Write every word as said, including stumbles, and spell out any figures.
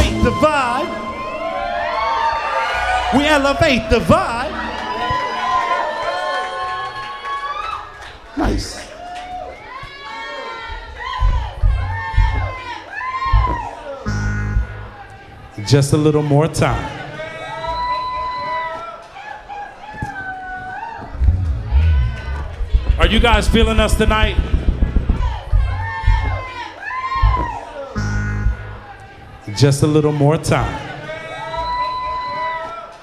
elevate the vibe. We elevate the vibe. Nice. Just a little more time. Are you guys feeling us tonight? Just a little more time.